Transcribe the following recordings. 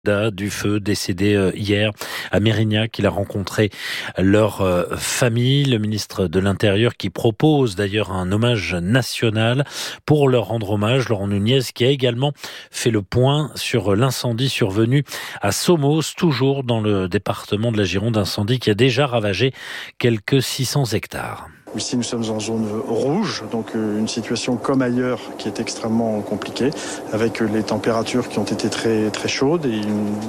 Du feu décédé hier à Mérignac. Il a rencontré leur famille, le ministre de l'Intérieur qui propose d'ailleurs un hommage national pour leur rendre hommage. Laurent Nunez qui a également fait le point sur l'incendie survenu à Somos, toujours dans le département de la Gironde, incendie qui a déjà ravagé quelques 600 hectares. Ici, nous sommes en zone rouge, donc une situation comme ailleurs qui est extrêmement compliquée, avec les températures qui ont été très, très chaudes et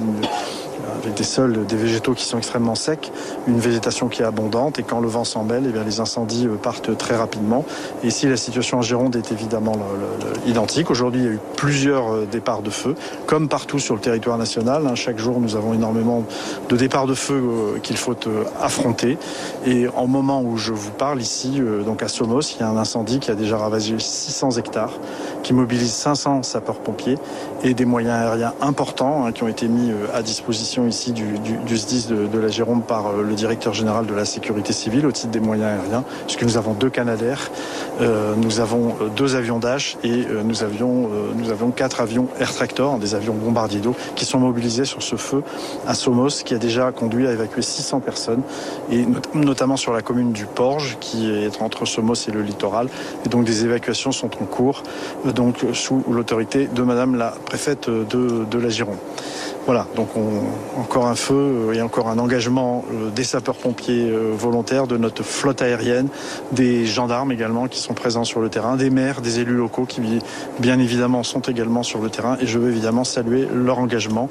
avec des sols, des végétaux qui sont extrêmement secs, une végétation qui est abondante, et quand le vent s'en mêle, les incendies partent très rapidement. Et ici, la situation en Gironde est évidemment identique. Aujourd'hui, il y a eu plusieurs départs de feu, comme partout sur le territoire national. Chaque jour, nous avons énormément de départs de feu qu'il faut affronter. Et en moment où je vous parle ici, donc à Somos, il y a un incendie qui a déjà ravagé 600 hectares, qui mobilise 500 sapeurs-pompiers et des moyens aériens importants qui ont été mis à disposition ici du SDIS de la Gironde par le directeur général de la sécurité civile au titre des moyens aériens, puisque nous avons 2 Canadair, nous avons 2 avions Dash et nous avions 4 avions Air Tractor, des avions bombardiers d'eau, qui sont mobilisés sur ce feu à Somos, qui a déjà conduit à évacuer 600 personnes, et notamment sur la commune du Porge, qui est entre Somos et le littoral. Et donc des évacuations sont en cours, donc sous l'autorité de Madame la préfète de la Gironde. Voilà, donc encore un feu et encore un engagement des sapeurs-pompiers volontaires, de notre flotte aérienne, des gendarmes également qui sont présents sur le terrain, des maires, des élus locaux qui bien évidemment sont également sur le terrain, et je veux évidemment saluer leur engagement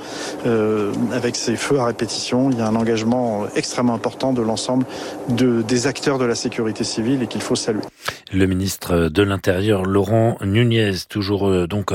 avec ces feux à répétition. Il y a un engagement extrêmement important de l'ensemble des acteurs de la sécurité civile et qu'il faut saluer. Le ministre de l'Intérieur, Laurent Nunez, toujours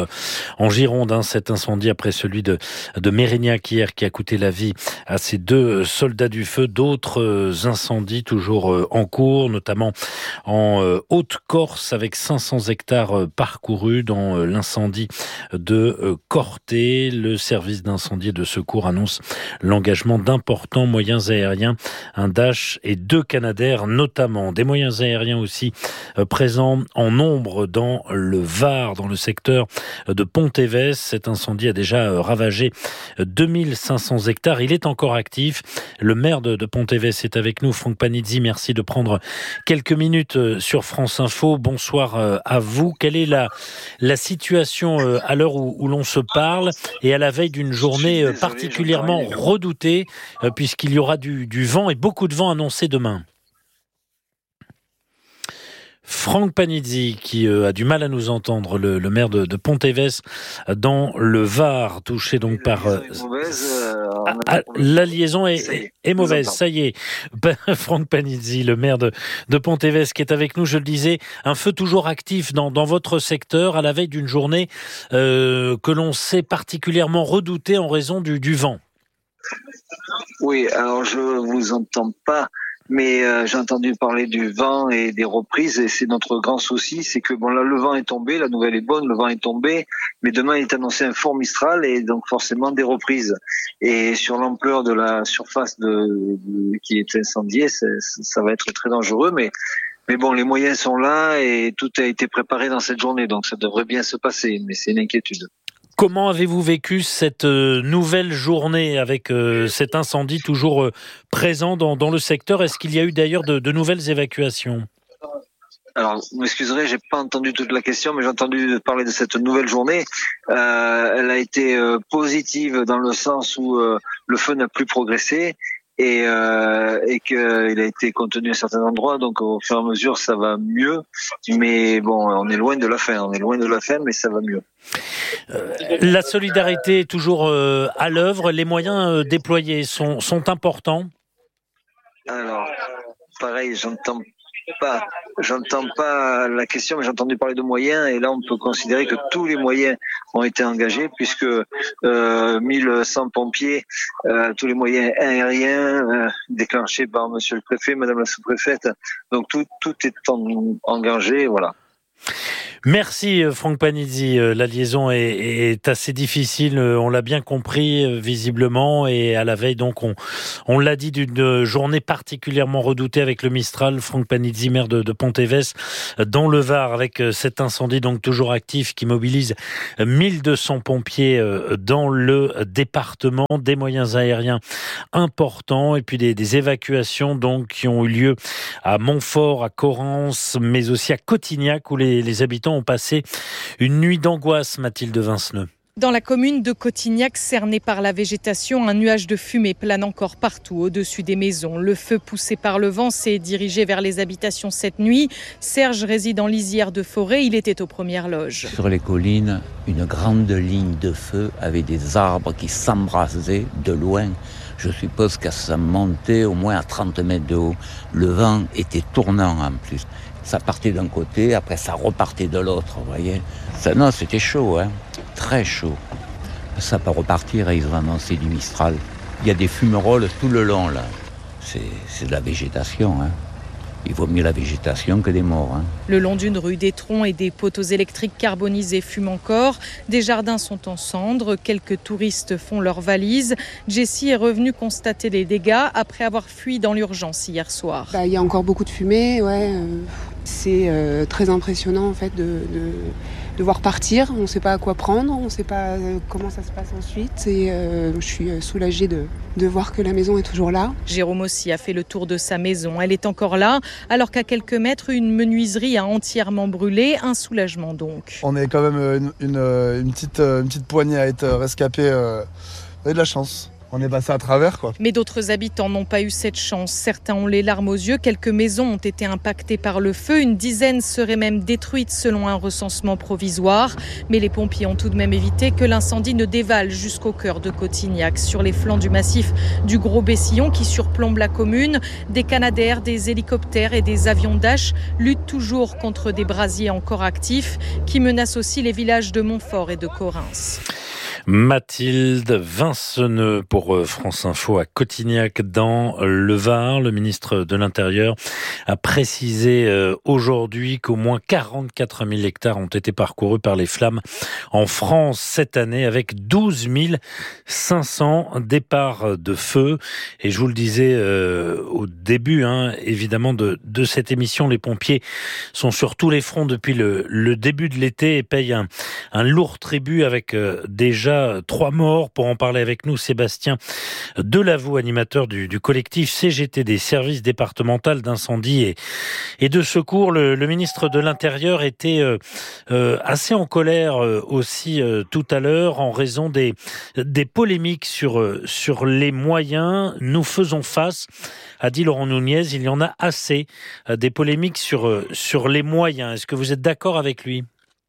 en Gironde, cet incendie après celui de Mérignac hier qui a coûté la vie à ces 2 soldats du feu. D'autres incendies toujours en cours, notamment en Haute-Corse avec 500 hectares parcourus dans l'incendie de Corté. Le service d'incendie et de secours annonce l'engagement d'importants moyens aériens, un Dash et 2 Canadair notamment. Des moyens aériens aussi présents en nombre dans le Var, dans le secteur de Pontévès. Cet incendie a déjà ravagé 2500 hectares. Il est encore actif. Le maire de Pontévès est avec nous, Franck Panizzi. Merci de prendre quelques minutes sur France Info. Bonsoir à vous. Quelle est la situation à l'heure où l'on se parle et à la veille d'une journée particulièrement redoutée puisqu'il y aura du vent et beaucoup de vent annoncé demain? Franck Panizzi qui a du mal à nous entendre, le maire de Pontévès dans le Var, touché donc par... la liaison est mauvaise, ça y est. Franck Panizzi, le maire de Pontévès qui est avec nous, je le disais, un feu toujours actif dans votre secteur à la veille d'une journée que l'on sait particulièrement redoutée en raison du vent. Oui, alors je vous entends pas. Mais j'ai entendu parler du vent et des reprises, et c'est notre grand souci, c'est que bon là le vent est tombé, la nouvelle est bonne, le vent est tombé, mais demain il est annoncé un fort Mistral et donc forcément des reprises. Et sur l'ampleur de la surface qui est incendiée, ça va être très dangereux, mais bon, les moyens sont là et tout a été préparé dans cette journée, donc ça devrait bien se passer, mais c'est une inquiétude. Comment avez-vous vécu cette nouvelle journée avec cet incendie toujours présent dans le secteur? Est-ce qu'il y a eu d'ailleurs de nouvelles évacuations? Alors, vous m'excuserez, j'ai pas entendu toute la question, mais j'ai entendu parler de cette nouvelle journée. Elle a été positive dans le sens où le feu n'a plus progressé et qu'il a été contenu à certains endroits, donc au fur et à mesure ça va mieux, mais bon, on est loin de la fin, mais ça va mieux. La solidarité est toujours à l'œuvre, les moyens déployés sont importants. Alors, pareil, j'entends pas la question, mais j'ai entendu parler de moyens, et là on peut considérer que tous les moyens ont été engagés, puisque 1100 pompiers, tous les moyens aériens déclenchés par monsieur le préfet, madame la sous-préfète, donc tout est engagé, voilà. Merci Franck Panizzi. La liaison est assez difficile, on l'a bien compris visiblement, et à la veille donc on l'a dit, d'une journée particulièrement redoutée avec le Mistral. Franck Panizzi, maire de Pontévès dans le Var, avec cet incendie donc toujours actif qui mobilise 1200 pompiers dans le département, des moyens aériens importants et puis des évacuations donc qui ont eu lieu à Montfort, à Correns, mais aussi à Cotignac, où les habitants ont passé une nuit d'angoisse, Mathilde Vinceneux. Dans la commune de Cotignac, cernée par la végétation, un nuage de fumée plane encore partout au-dessus des maisons. Le feu poussé par le vent s'est dirigé vers les habitations cette nuit. Serge réside en lisière de forêt, il était aux premières loges. Sur les collines, une grande ligne de feu avec des arbres qui s'embrasaient de loin. Je suppose que ça montait au moins à 30 mètres de haut. Le vent était tournant en plus. Ça partait d'un côté, après ça repartait de l'autre, vous voyez. Non, c'était chaud, très chaud. Ça peut repartir, ils ont annoncé du Mistral. Il y a des fumerolles tout le long, là. C'est de la végétation, Il vaut mieux la végétation que des morts. Le long d'une rue, des troncs et des poteaux électriques carbonisés fument encore. Des jardins sont en cendres. Quelques touristes font leurs valises. Jessie est revenue constater les dégâts après avoir fui dans l'urgence hier soir. Il y a encore beaucoup de fumée, C'est très impressionnant en fait de voir partir. On ne sait pas à quoi prendre, on ne sait pas comment ça se passe ensuite. Et je suis soulagée de voir que la maison est toujours là. Jérôme aussi a fait le tour de sa maison. Elle est encore là, alors qu'à quelques mètres, une menuiserie a entièrement brûlé. Un soulagement donc. On est quand même une petite poignée à être rescapés. On a de la chance. On est passé à travers, quoi. Mais d'autres habitants n'ont pas eu cette chance. Certains ont les larmes aux yeux. Quelques maisons ont été impactées par le feu. Une dizaine seraient même détruites selon un recensement provisoire. Mais les pompiers ont tout de même évité que l'incendie ne dévale jusqu'au cœur de Cotignac. Sur les flancs du massif du Gros Bessillon qui surplombe la commune, des Canadair, des hélicoptères et des avions Dash luttent toujours contre des brasiers encore actifs qui menacent aussi les villages de Montfort et de Correns. Mathilde Vinceneux pour France Info à Cotignac dans le Var. Le ministre de l'Intérieur a précisé aujourd'hui qu'au moins 44 000 hectares ont été parcourus par les flammes en France cette année, avec 12 500 départs de feu. Et je vous le disais au début, évidemment, de cette émission, les pompiers sont sur tous les fronts depuis le début de l'été et payent un lourd tribut avec déjà 3 morts. Pour en parler avec nous, Sébastien Delavaux, animateur du collectif CGT des services départementaux d'incendie et de secours. Le ministre de l'Intérieur était assez en colère aussi tout à l'heure en raison des polémiques sur les moyens. Nous faisons face, a dit Laurent Nunez, il y en a assez des polémiques sur les moyens. Est-ce que vous êtes d'accord avec lui ?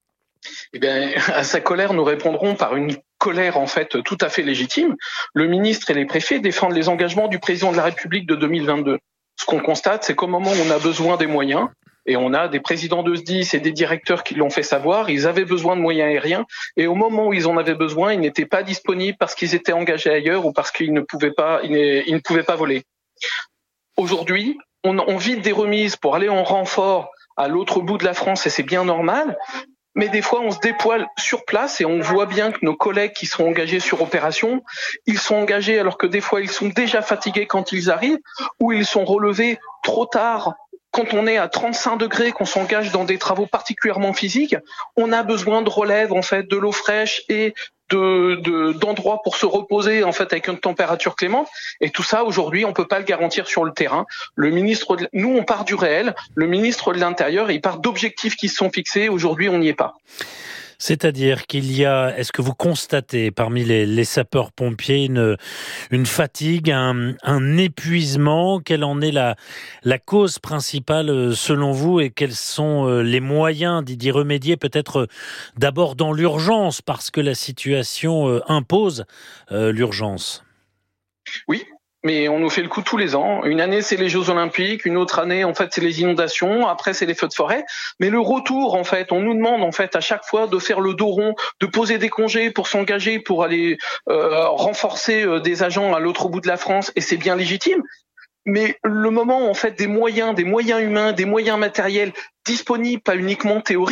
Eh bien, à sa colère, nous répondrons par une colère en fait tout à fait légitime. Le ministre et les préfets défendent les engagements du président de la République de 2022. Ce qu'on constate, c'est qu'au moment où on a besoin des moyens, et on a des présidents de SDIS et des directeurs qui l'ont fait savoir, ils avaient besoin de moyens aériens, et au moment où ils en avaient besoin, ils n'étaient pas disponibles parce qu'ils étaient engagés ailleurs ou parce qu'ils ne pouvaient pas voler. Aujourd'hui, on vide des remises pour aller en renfort à l'autre bout de la France, et c'est bien normal. Mais des fois, on se déploie sur place et on voit bien que nos collègues qui sont engagés sur opération, ils sont engagés alors que des fois, ils sont déjà fatigués quand ils arrivent ou ils sont relevés trop tard. Quand on est à 35 degrés, qu'on s'engage dans des travaux particulièrement physiques, on a besoin de relève, en fait, de l'eau fraîche et d'endroits pour se reposer, en fait, avec une température clémente. Et tout ça, aujourd'hui, on peut pas le garantir sur le terrain. Nous, on part du réel. Le ministre de l'Intérieur, il part d'objectifs qui se sont fixés. Aujourd'hui, on n'y est pas. C'est-à-dire est-ce que vous constatez parmi les sapeurs-pompiers une fatigue, un épuisement? Quelle en est la cause principale selon vous et quels sont les moyens d'y remédier, peut-être d'abord dans l'urgence parce que la situation impose l'urgence? Oui. Mais on nous fait le coup tous les ans. Une année, c'est les Jeux Olympiques. Une autre année, en fait, c'est les inondations. Après, c'est les feux de forêt. Mais le retour, en fait, on nous demande, en fait, à chaque fois de faire le dos rond, de poser des congés pour s'engager, pour aller renforcer des agents à l'autre bout de la France. Et c'est bien légitime. Mais le moment, en fait, des moyens humains, des moyens matériels disponibles, pas uniquement théoriques,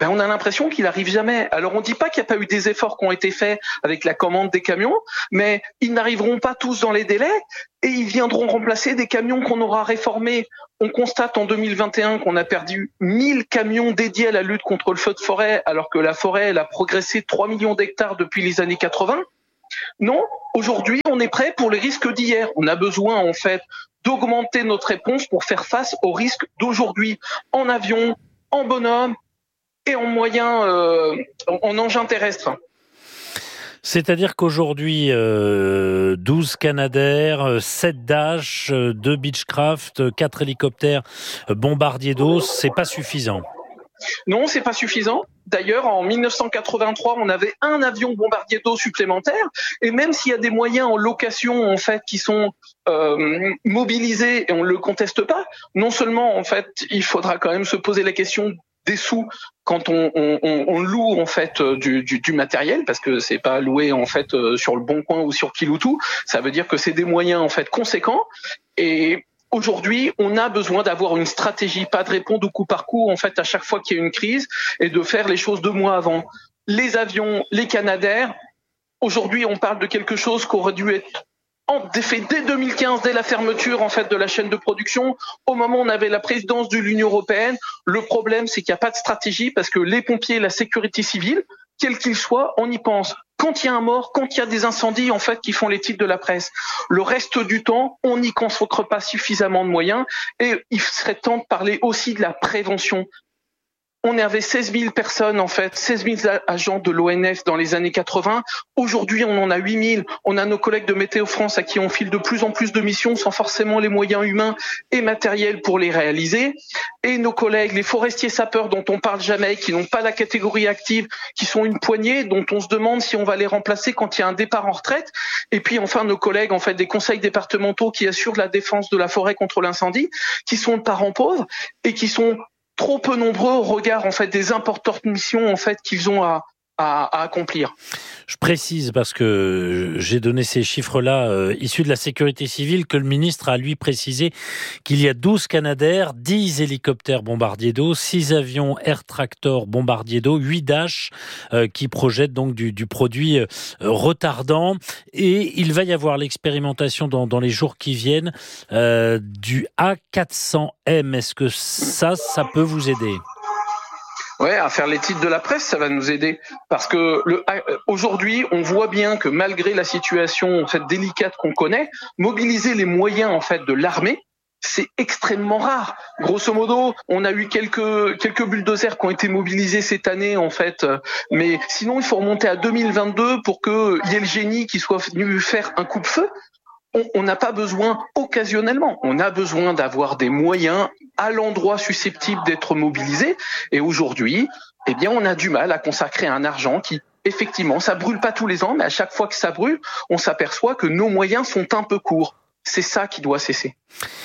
on a l'impression qu'il n'arrive jamais. Alors on ne dit pas qu'il n'y a pas eu des efforts qui ont été faits avec la commande des camions, mais ils n'arriveront pas tous dans les délais et ils viendront remplacer des camions qu'on aura réformés. On constate en 2021 qu'on a perdu 1000 camions dédiés à la lutte contre le feu de forêt, alors que la forêt elle a progressé de 3 millions d'hectares depuis les années 80. Non, aujourd'hui on est prêt pour les risques d'hier. On a besoin en fait d'augmenter notre réponse pour faire face aux risques d'aujourd'hui, en avion, en bonhomme, et en moyens, en engins terrestres. C'est-à-dire qu'aujourd'hui, 12 Canadair, 7 Dash, 2 Beechcraft, 4 hélicoptères bombardiers d'eau, c'est pas suffisant. Non, c'est pas suffisant. D'ailleurs, en 1983, on avait un avion bombardier d'eau supplémentaire. Et même s'il y a des moyens en location, en fait, qui sont mobilisés, et on le conteste pas, non seulement, en fait, il faudra quand même se poser la question des sous quand on loue en fait du matériel, parce que c'est pas loué en fait sur le Bon Coin ou sur Kiloutou. Ça veut dire que c'est des moyens en fait conséquents. Et aujourd'hui, on a besoin d'avoir une stratégie, pas de répondre au coup par coup en fait à chaque fois qu'il y a une crise, et de faire les choses 2 mois avant. Les avions, les Canadair. Aujourd'hui, on parle de quelque chose qui aurait dû être fait dès 2015, dès la fermeture en fait de la chaîne de production, au moment où on avait la présidence de l'Union européenne. Le problème, c'est qu'il n'y a pas de stratégie, parce que les pompiers, la sécurité civile, quel qu'il soit, on y pense. Quand il y a un mort, quand il y a des incendies en fait qui font les titres de la presse. Le reste du temps, on n'y consacre pas suffisamment de moyens, et il serait temps de parler aussi de la prévention. On avait 16 000 personnes, en fait, 16 000 agents de l'ONF dans les années 80. Aujourd'hui, on en a 8 000. On a nos collègues de Météo France à qui on file de plus en plus de missions sans forcément les moyens humains et matériels pour les réaliser. Et nos collègues, les forestiers sapeurs dont on parle jamais, qui n'ont pas la catégorie active, qui sont une poignée, dont on se demande si on va les remplacer quand il y a un départ en retraite. Et puis enfin, nos collègues, en fait, des conseils départementaux qui assurent la défense de la forêt contre l'incendie, qui sont de parents pauvres et qui sont trop peu nombreux au regard en fait des importantes missions en fait qu'ils ont à accomplir. Je précise, parce que j'ai donné ces chiffres-là issus de la sécurité civile, que le ministre a lui précisé qu'il y a 12 Canadair, 10 hélicoptères bombardiers d'eau, 6 avions Air Tractor bombardiers d'eau, 8 Dash qui projettent donc du produit retardant. Et il va y avoir l'expérimentation dans les jours qui viennent du A400M. Est-ce que ça peut vous aider ? Ouais, à faire les titres de la presse, ça va nous aider, parce que aujourd'hui, on voit bien que malgré la situation en fait délicate qu'on connaît, mobiliser les moyens en fait de l'armée, c'est extrêmement rare. Grosso modo, on a eu quelques bulldozers qui ont été mobilisés cette année en fait, mais sinon il faut remonter à 2022 pour que y ait le génie qui soit venu faire un coup de feu. On n'a pas besoin occasionnellement, on a besoin d'avoir des moyens à l'endroit susceptible d'être mobilisés. Et aujourd'hui, eh bien, on a du mal à consacrer un argent qui, effectivement, ça brûle pas tous les ans, mais à chaque fois que ça brûle, on s'aperçoit que nos moyens sont un peu courts. C'est ça qui doit cesser.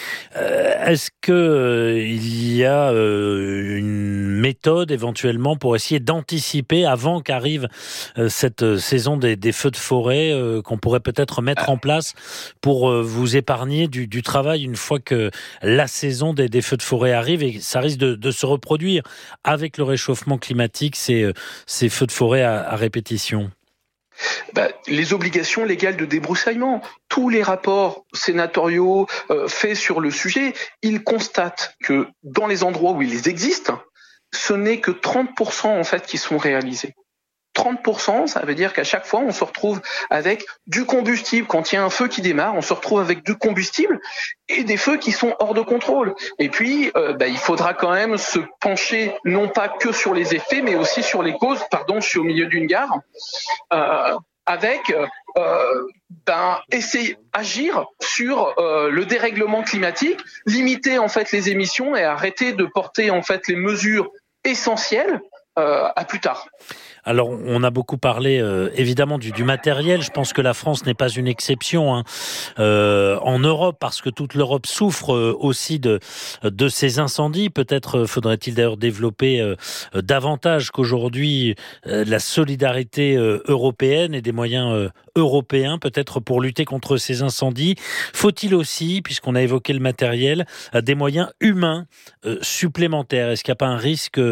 Est-ce que il y a une méthode éventuellement pour essayer d'anticiper avant qu'arrive cette saison des feux de forêt qu'on pourrait peut-être mettre en place pour vous épargner du travail une fois que la saison des feux de forêt arrive, et ça risque de se reproduire avec le réchauffement climatique, ces feux de forêt à répétition? Les obligations légales de débroussaillement. Tous les rapports sénatoriaux faits sur le sujet, ils constatent que dans les endroits où ils existent, ce n'est que 30% en fait qui sont réalisés. 30%, ça veut dire qu'à chaque fois, on se retrouve avec du combustible. Quand il y a un feu qui démarre, on se retrouve avec du combustible et des feux qui sont hors de contrôle. Et puis, il faudra quand même se pencher non pas que sur les effets, mais aussi sur les causes. Pardon, je suis au milieu d'une gare. Essayer agir sur le dérèglement climatique, limiter en fait les émissions et arrêter de porter en fait les mesures essentielles à plus tard. Alors, on a beaucoup parlé évidemment du matériel. Je pense que la France n'est pas une exception en Europe, parce que toute l'Europe souffre aussi de ces incendies. Peut-être faudrait-il d'ailleurs développer davantage qu'aujourd'hui la solidarité européenne et des moyens européens peut-être pour lutter contre ces incendies. Faut-il aussi, puisqu'on a évoqué le matériel, des moyens humains supplémentaires? Est-ce qu'il n'y a pas un risque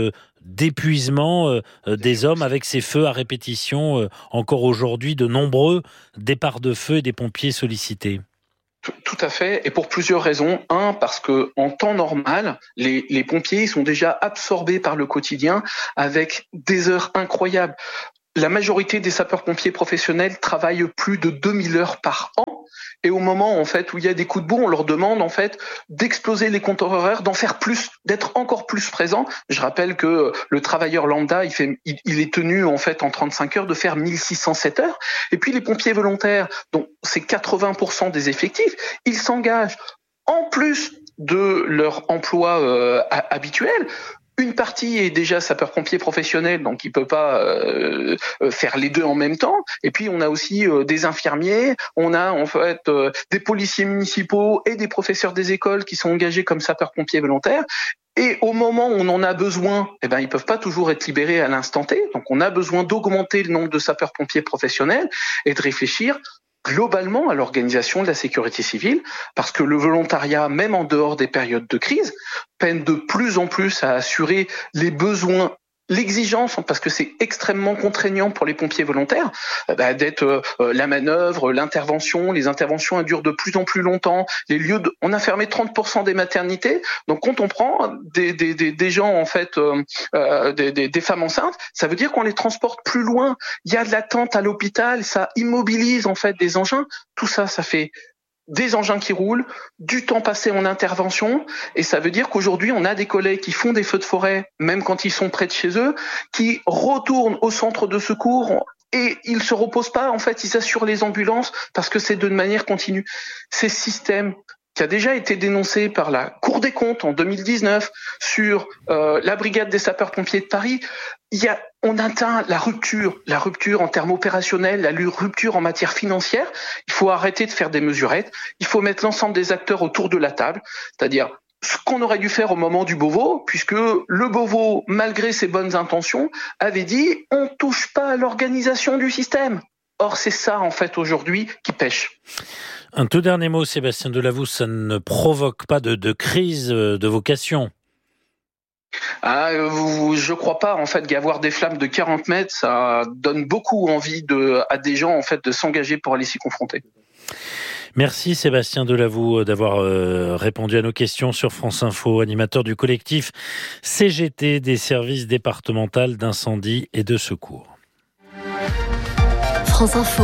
d'épuisement des hommes avec ces feux à répétition. Encore aujourd'hui, de nombreux départs de feu et des pompiers sollicités. Tout à fait, et pour plusieurs raisons. Un, parce que en temps normal, les pompiers sont déjà absorbés par le quotidien avec des heures incroyables. La majorité des sapeurs-pompiers professionnels travaillent plus de 2000 heures par an. Et au moment en fait où il y a des coups de boue, on leur demande en fait d'exploser les compteurs horaires, d'en faire plus, d'être encore plus présent. Je rappelle que le travailleur lambda, il est tenu en fait en 35 heures de faire 1607 heures. Et puis les pompiers volontaires, dont c'est 80% des effectifs, ils s'engagent en plus de leur emploi habituel. Une partie est déjà sapeur-pompier professionnel, donc il peut pas faire les deux en même temps. Et puis on a aussi des infirmiers, on a en fait des policiers municipaux et des professeurs des écoles qui sont engagés comme sapeurs-pompiers volontaires. Et au moment où on en a besoin, ils peuvent pas toujours être libérés à l'instant T. Donc on a besoin d'augmenter le nombre de sapeurs-pompiers professionnels et de réfléchir globalement à l'organisation de la sécurité civile, parce que le volontariat, même en dehors des périodes de crise, peine de plus en plus à assurer les besoins, l'exigence, parce que c'est extrêmement contraignant pour les pompiers volontaires, d'être la manœuvre, l'intervention. Les interventions durent de plus en plus longtemps. On a fermé 30% des maternités. Donc quand on prend des gens en fait, des femmes enceintes, ça veut dire qu'on les transporte plus loin. Il y a de l'attente à l'hôpital, ça immobilise en fait des engins. Tout ça, ça fait des engins qui roulent, du temps passé en intervention, et ça veut dire qu'aujourd'hui on a des collègues qui font des feux de forêt, même quand ils sont près de chez eux, qui retournent au centre de secours et ils se reposent pas, en fait ils assurent les ambulances parce que c'est de manière continue. Ces systèmes qui a déjà été dénoncé par la Cour des comptes en 2019 sur la brigade des sapeurs-pompiers de Paris, on atteint la rupture en termes opérationnels, la rupture en matière financière. Il faut arrêter de faire des mesurettes, il faut mettre l'ensemble des acteurs autour de la table, c'est-à-dire ce qu'on aurait dû faire au moment du Beauvau, puisque le Beauvau, malgré ses bonnes intentions, avait dit « on touche pas à l'organisation du système ». Or, c'est ça, en fait, aujourd'hui, qui pêche. Un tout dernier mot, Sébastien Delavousse, ça ne provoque pas de crise de vocation? Je crois pas, en fait, qu'avoir des flammes de 40 mètres, ça donne beaucoup envie à des gens, en fait, de s'engager pour aller s'y confronter. Merci Sébastien Delavousse d'avoir répondu à nos questions sur France Info, animateur du collectif CGT des services départementaux d'incendie et de secours. France Info,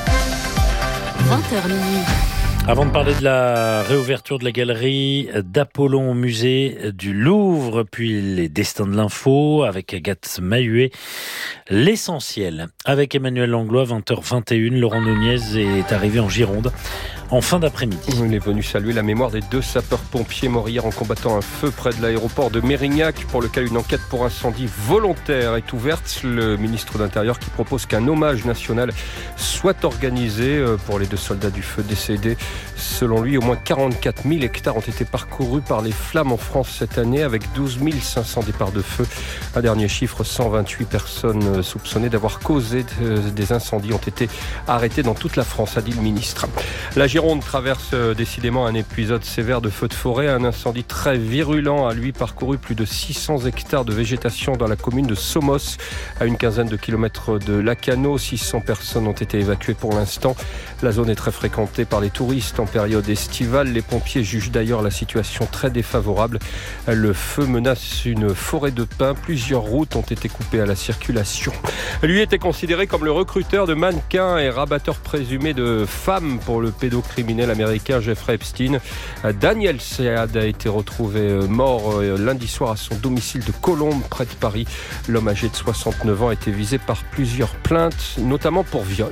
20h minuit. Avant de parler de la réouverture de la galerie d'Apollon au musée du Louvre, puis les destins de l'info avec Agathe Mahuet, l'essentiel avec Emmanuel Langlois, 20h21. Laurent Nunez est arrivé en Gironde en fin d'après-midi. Il est venu saluer la mémoire des 2 sapeurs-pompiers morts hier en combattant un feu près de l'aéroport de Mérignac, pour lequel une enquête pour incendie volontaire est ouverte. Le ministre de l'Intérieur qui propose qu'un hommage national soit organisé pour les 2 soldats du feu décédés. Selon lui, au moins 44 000 hectares ont été parcourus par les flammes en France cette année, avec 12 500 départs de feu. Un dernier chiffre, 128 personnes soupçonnées d'avoir causé des incendies ont été arrêtées dans toute la France, a dit le ministre. La Gironde traverse décidément un épisode sévère de feu de forêt. Un incendie très virulent a lui parcouru plus de 600 hectares de végétation dans la commune de Somos, à une quinzaine de kilomètres de Lacanau. 600 personnes ont été évacuées pour l'instant. La zone est très fréquentée par les touristes en période estivale. Les pompiers jugent d'ailleurs la situation très défavorable. Le feu menace une forêt de pins. Plusieurs routes ont été coupées à la circulation. Lui était considéré comme le recruteur de mannequins et rabatteur présumé de femmes pour le pédocriminel américain Jeffrey Epstein. Daniel Sead a été retrouvé mort lundi soir à son domicile de Colombes, près de Paris. L'homme âgé de 69 ans a été visé par plusieurs plaintes, notamment pour viol.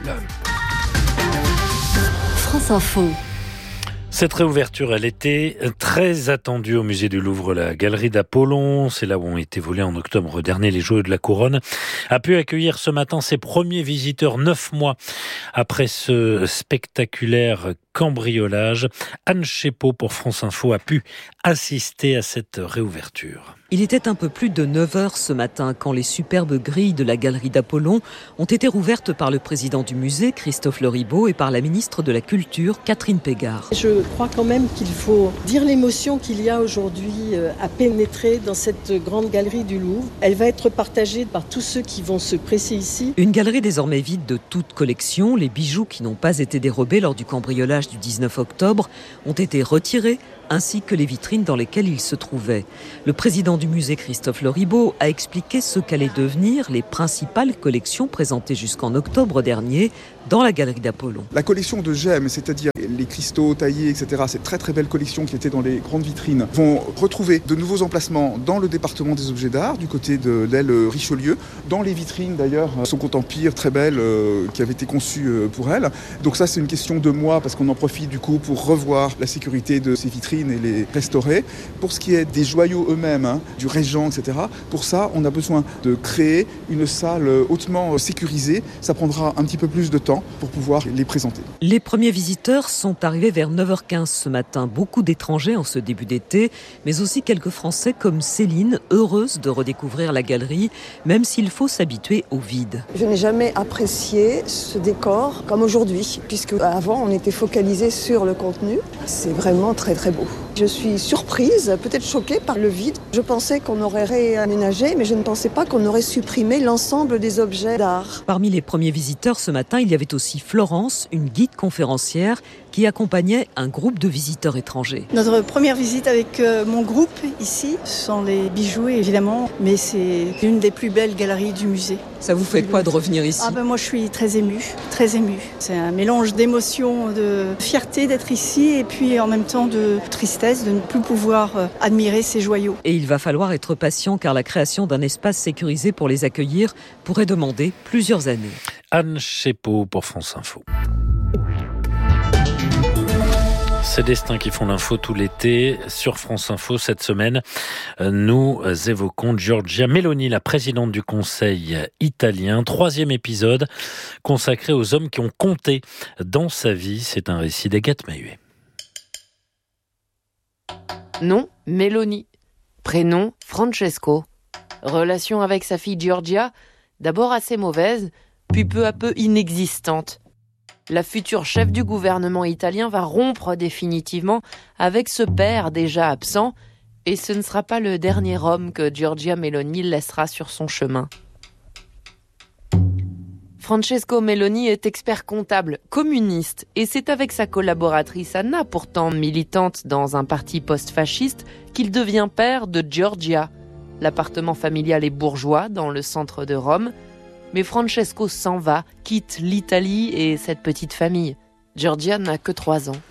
France Info. Cette réouverture, elle était très attendue au musée du Louvre. La galerie d'Apollon, c'est là où ont été volés en octobre dernier les joyaux de la couronne, a pu accueillir ce matin ses premiers visiteurs 9 mois après ce spectaculaire cambriolage. Anne Chepot pour France Info a pu assister à cette réouverture. Il était un peu plus de 9h ce matin quand les superbes grilles de la galerie d'Apollon ont été rouvertes par le président du musée, Christophe Leribaud, et par la ministre de la Culture, Catherine Pégard. Je crois quand même qu'il faut dire l'émotion qu'il y a aujourd'hui à pénétrer dans cette grande galerie du Louvre. Elle va être partagée par tous ceux qui vont se presser ici. Une galerie désormais vide de toute collection. Les bijoux qui n'ont pas été dérobés lors du cambriolage du 19 octobre ont été retirés, ainsi que les vitrines dans lesquelles ils se trouvaient. Le président du musée, Christophe Leribaud, a expliqué ce qu'allaient devenir les principales collections présentées jusqu'en octobre dernier dans la galerie d'Apollon. La collection de gemmes, c'est-à-dire les cristaux taillés, etc., ces très très belles collections qui étaient dans les grandes vitrines, vont retrouver de nouveaux emplacements dans le département des objets d'art, du côté de l'aile Richelieu, dans les vitrines d'ailleurs, Second Empire, très belle, qui avait été conçue pour elle. Donc ça c'est une question de mois, parce qu'on en profite du coup pour revoir la sécurité de ces vitrines et les restaurer. Pour ce qui est des joyaux eux-mêmes, du régent, etc., pour ça on a besoin de créer une salle hautement sécurisée. Ça prendra un petit peu plus de temps pour pouvoir les présenter. Les premiers visiteurs sont arrivés vers 9h15 ce matin. Beaucoup d'étrangers en ce début d'été, mais aussi quelques Français comme Céline, heureuse de redécouvrir la galerie, même s'il faut s'habituer au vide. Je n'ai jamais apprécié ce décor comme aujourd'hui, puisque avant on était focalisé sur le contenu. C'est vraiment très très beau. Je suis surprise, peut-être choquée par le vide. Je pensais qu'on aurait réaménagé, mais je ne pensais pas qu'on aurait supprimé l'ensemble des objets d'art. Parmi les premiers visiteurs ce matin, il y avait aussi Florence, une guide conférencière qui accompagnait un groupe de visiteurs étrangers. Notre première visite avec mon groupe ici, ce sont les bijoux évidemment, mais c'est une des plus belles galeries du musée. Ça vous fait quoi de revenir ici ? Moi je suis très émue. C'est un mélange d'émotions, de fierté d'être ici et puis en même temps de tristesse de ne plus pouvoir admirer ces joyaux. Et il va falloir être patient car la création d'un espace sécurisé pour les accueillir pourrait demander plusieurs années. Anne Chepot pour France Info. Ces destins qui font l'info tout l'été sur France Info. Cette semaine, nous évoquons Giorgia Meloni, la présidente du Conseil italien. 3e épisode consacré aux hommes qui ont compté dans sa vie. C'est un récit d'Agathe Mahuet. Nom, Meloni. Prénom, Francesco. Relation avec sa fille Giorgia, d'abord assez mauvaise, puis peu à peu inexistante. La future chef du gouvernement italien va rompre définitivement avec ce père déjà absent, et ce ne sera pas le dernier homme que Giorgia Meloni laissera sur son chemin. Francesco Meloni est expert comptable, communiste, et c'est avec sa collaboratrice Anna, pourtant militante dans un parti post-fasciste, qu'il devient père de Giorgia. L'appartement familial est bourgeois dans le centre de Rome, mais Francesco s'en va, quitte l'Italie et cette petite famille. Giorgia n'a que 3 ans.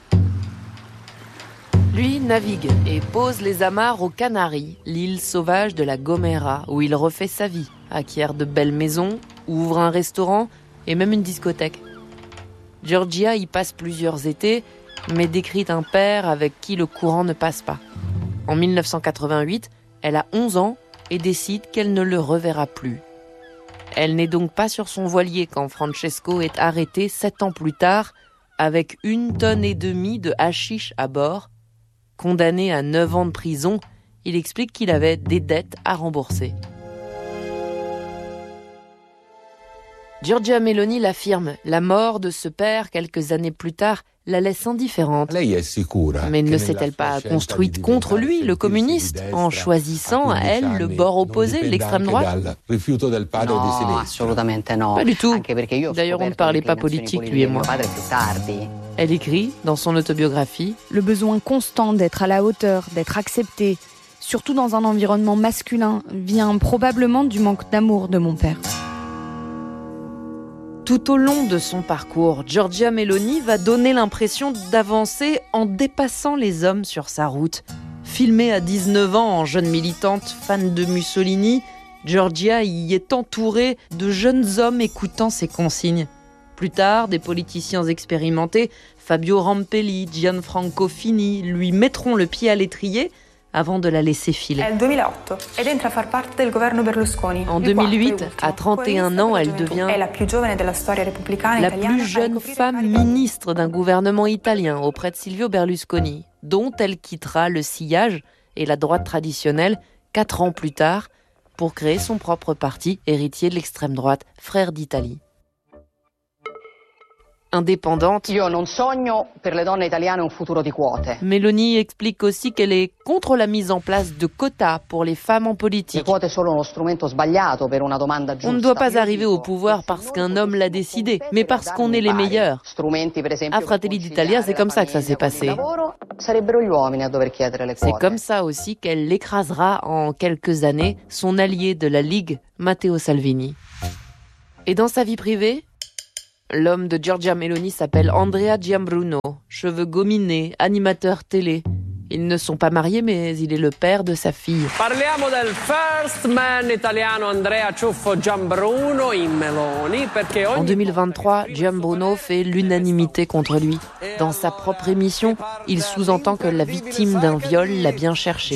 Lui navigue et pose les amarres aux Canaries, l'île sauvage de la Gomera, où il refait sa vie, acquiert de belles maisons, ouvre un restaurant et même une discothèque. Giorgia y passe plusieurs étés, mais décrit un père avec qui le courant ne passe pas. En 1988, elle a 11 ans et décide qu'elle ne le reverra plus. Elle n'est donc pas sur son voilier quand Francesco est arrêté 7 ans plus tard avec 1,5 tonne de hashish à bord. Condamné à 9 ans de prison, il explique qu'il avait des dettes à rembourser. Giorgia Meloni l'affirme, la mort de ce père quelques années plus tard la laisse indifférente. Mais ne s'est-elle pas construite contre lui, le communiste, en choisissant, elle, le bord opposé, l'extrême droite ? Non, pas du tout. D'ailleurs, on ne parlait pas politique, lui et moi. Elle écrit, dans son autobiographie, « Le besoin constant d'être à la hauteur, d'être accepté, surtout dans un environnement masculin, vient probablement du manque d'amour de mon père. » Tout au long de son parcours, Giorgia Meloni va donner l'impression d'avancer en dépassant les hommes sur sa route. Filmée à 19 ans en jeune militante fan de Mussolini, Giorgia y est entourée de jeunes hommes écoutant ses consignes. Plus tard, des politiciens expérimentés, Fabio Rampelli, Gianfranco Fini, lui mettront le pied à l'étrier avant de la laisser filer. En 2008, à 31 ans, elle devient la plus jeune femme ministre d'un gouvernement italien auprès de Silvio Berlusconi, dont elle quittera le sillage et la droite traditionnelle 4 ans plus tard pour créer son propre parti, héritier de l'extrême droite, Frères d'Italie. Indépendante, Meloni explique aussi qu'elle est contre la mise en place de quotas pour les femmes en politique. On ne doit pas arriver au pouvoir parce qu'un homme l'a décidé, mais parce qu'on est les meilleurs. À Fratelli d'Italia, c'est comme ça que ça s'est passé. C'est comme ça aussi qu'elle écrasera en quelques années son allié de la Ligue, Matteo Salvini. Et dans sa vie privée, l'homme de Giorgia Meloni s'appelle Andrea Giambruno, cheveux gominés, animateur télé. Ils ne sont pas mariés, mais il est le père de sa fille. Parliamo del first man italiano Andrea Ciuffo Giambruno in Meloni perché En 2023, Giambruno fait l'unanimité contre lui. Dans sa propre émission, il sous-entend que la victime d'un viol l'a bien cherché.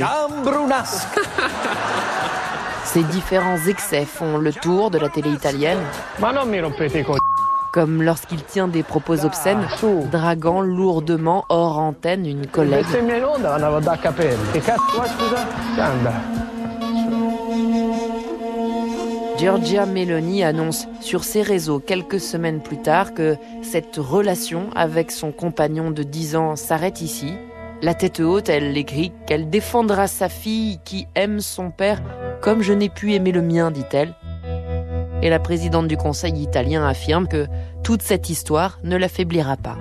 Ces différents excès font le tour de la télé italienne. Comme lorsqu'il tient des propos obscènes, draguant lourdement hors antenne une collègue. Giorgia Meloni annonce sur ses réseaux quelques semaines plus tard que cette relation avec son compagnon de 10 ans s'arrête ici. La tête haute, elle écrit qu'elle défendra sa fille qui aime son père comme je n'ai pu aimer le mien, dit-elle. Et la présidente du Conseil italien affirme que toute cette histoire ne l'affaiblira pas.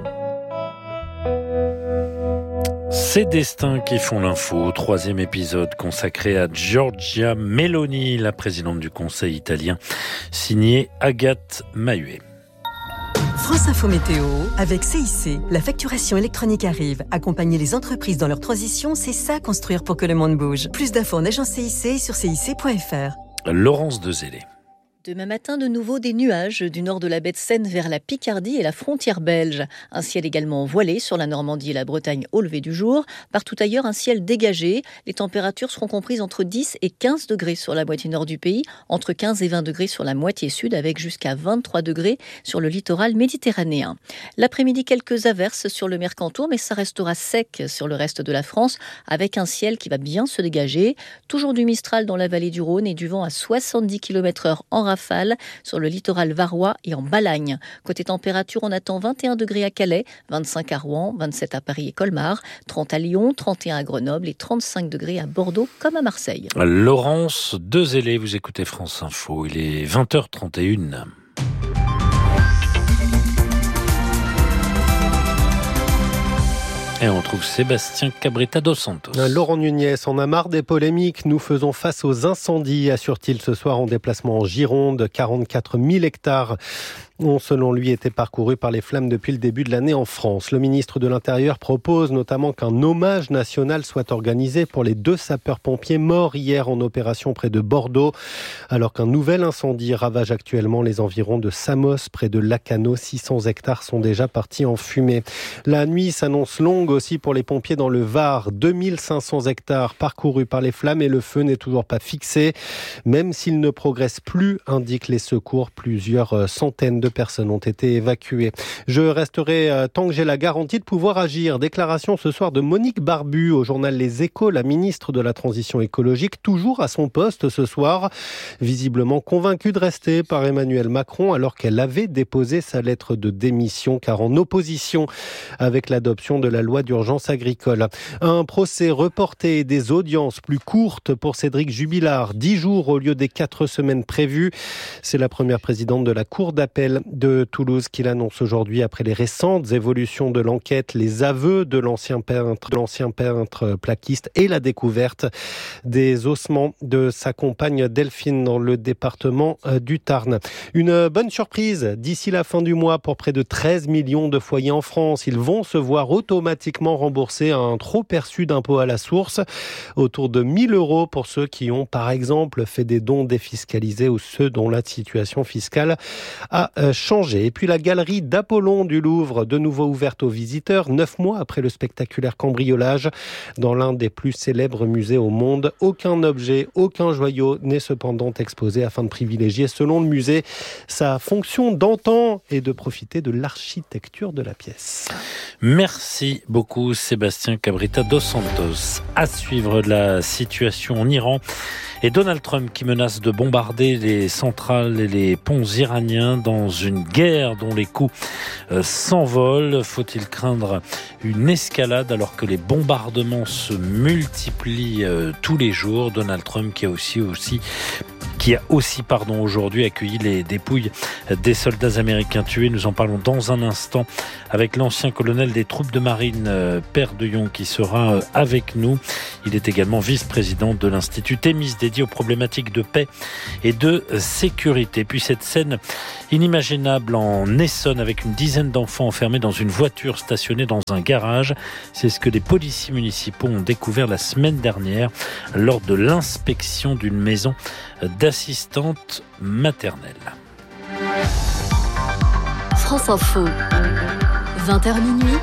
Ces destins qui font l'info, 3e épisode consacré à Giorgia Meloni, la présidente du Conseil italien, signé Agathe Mahuet. France Info Météo, avec CIC, la facturation électronique arrive. Accompagner les entreprises dans leur transition, c'est ça construire pour que le monde bouge. Plus d'infos en agence CIC et sur cic.fr. Laurence Dezélé. Demain matin, de nouveau des nuages du nord de la baie de Seine vers la Picardie et la frontière belge. Un ciel également voilé sur la Normandie et la Bretagne au lever du jour. Partout ailleurs, un ciel dégagé. Les températures seront comprises entre 10 et 15 degrés sur la moitié nord du pays, entre 15 et 20 degrés sur la moitié sud, avec jusqu'à 23 degrés sur le littoral méditerranéen. L'après-midi, quelques averses sur le Mercantour, mais ça restera sec sur le reste de la France, avec un ciel qui va bien se dégager. Toujours du Mistral dans la vallée du Rhône et du vent à 70 km/h en rafale sur le littoral varois et en Balagne. Côté température, on attend 21 degrés à Calais, 25 à Rouen, 27 à Paris et Colmar, 30 à Lyon, 31 à Grenoble et 35 degrés à Bordeaux comme à Marseille. Laurence Dezélé, vous écoutez France Info, il est 20h31. Et on trouve Sébastien Cabrita dos Santos. Laurent Nunez en a marre des polémiques. Nous faisons face aux incendies, assure-t-il ce soir en déplacement en Gironde. 44 000 hectares ont, selon lui, été parcourus par les flammes depuis le début de l'année en France. Le ministre de l'Intérieur propose notamment qu'un hommage national soit organisé pour les 2 sapeurs-pompiers morts hier en opération près de Bordeaux, alors qu'un nouvel incendie ravage actuellement les environs de Samos, près de Lacanau. 600 hectares sont déjà partis en fumée. La nuit s'annonce longue aussi pour les pompiers dans le Var. 2500 hectares parcourus par les flammes et le feu n'est toujours pas fixé. Même s'il ne progresse plus, indiquent les secours, plusieurs centaines de personnes ont été évacuées. Je resterai tant que j'ai la garantie de pouvoir agir. Déclaration ce soir de Monique Barbu au journal Les Échos, la ministre de la Transition écologique, toujours à son poste ce soir, visiblement convaincue de rester par Emmanuel Macron alors qu'elle avait déposé sa lettre de démission car en opposition avec l'adoption de la loi d'urgence agricole. Un procès reporté et des audiences plus courtes pour Cédric Jubilard, 10 jours au lieu des 4 semaines prévues. C'est la première présidente de la Cour d'appel de Toulouse qui l'annonce aujourd'hui après les récentes évolutions de l'enquête, les aveux de l'ancien peintre plaquiste et la découverte des ossements de sa compagne Delphine dans le département du Tarn. Une bonne surprise d'ici la fin du mois pour près de 13 millions de foyers en France. Ils vont se voir automatiquement rembourser un trop perçu d'impôt à la source, autour de 1 000 € pour ceux qui ont par exemple fait des dons défiscalisés ou ceux dont la situation fiscale a changé. Et puis la galerie d'Apollon du Louvre, de nouveau ouverte aux visiteurs, 9 mois après le spectaculaire cambriolage dans l'un des plus célèbres musées au monde. Aucun objet, aucun joyau n'est cependant exposé afin de privilégier, selon le musée, sa fonction d'antan et de profiter de l'architecture de la pièce. Merci beaucoup Sébastien Cabrita dos Santos. À suivre de la situation en Iran et Donald Trump qui menace de bombarder les centrales et les ponts iraniens dans une guerre dont les coûts s'envolent. Faut-il craindre une escalade alors que les bombardements se multiplient tous les jours? Donald Trump qui a aussi aujourd'hui accueilli les dépouilles des soldats américains tués. Nous en parlons dans un instant avec l'ancien colonel des troupes de marine, Père de Jong, qui sera avec nous. Il est également vice-président de l'Institut Thémis, dédié aux problématiques de paix et de sécurité. Puis cette scène inimaginable en Essonne avec une dizaine d'enfants enfermés dans une voiture stationnée dans un garage. C'est ce que les policiers municipaux ont découvert la semaine dernière lors de l'inspection d'une maison d'assistante maternelle. France Info, 20h minuit.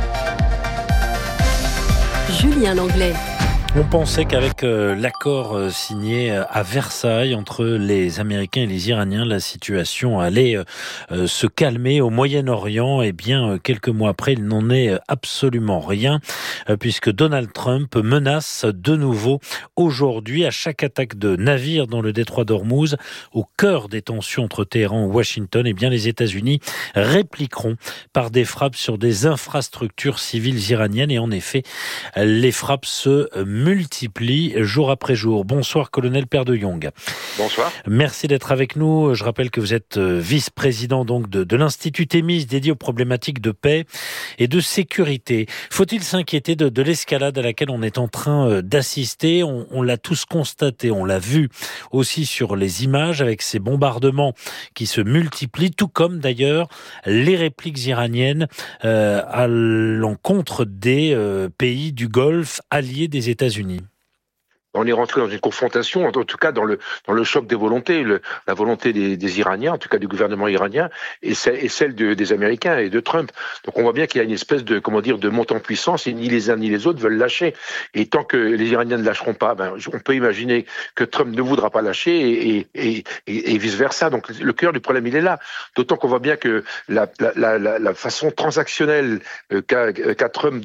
Julien Langlais. On pensait qu'avec l'accord signé à Versailles entre les Américains et les Iraniens, la situation allait se calmer au Moyen-Orient. Eh bien, quelques mois après, il n'en est absolument rien, puisque Donald Trump menace de nouveau aujourd'hui à chaque attaque de navire dans le détroit d'Ormuz, au cœur des tensions entre Téhéran et Washington. Eh bien, les États-Unis répliqueront par des frappes sur des infrastructures civiles iraniennes. Et en effet, les frappes se multiplient jour après jour. Bonsoir, colonel Père de Jong. Bonsoir. Merci d'être avec nous. Je rappelle que vous êtes vice-président donc de l'Institut Thémis, dédié aux problématiques de paix et de sécurité. Faut-il s'inquiéter de l'escalade à laquelle on est en train d'assister? On l'a tous constaté, on l'a vu aussi sur les images avec ces bombardements qui se multiplient, tout comme d'ailleurs les répliques iraniennes à l'encontre des pays du Golfe alliés des États-Unis. On est rentré dans une confrontation, en tout cas dans le choc des volontés, la volonté des Iraniens, en tout cas du gouvernement iranien, et celle des Américains et de Trump. Donc on voit bien qu'il y a une espèce de montée en puissance, et ni les uns ni les autres veulent lâcher. Et tant que les Iraniens ne lâcheront pas, on peut imaginer que Trump ne voudra pas lâcher et vice versa. Donc le cœur du problème il est là. D'autant qu'on voit bien que la façon transactionnelle qu'a Trump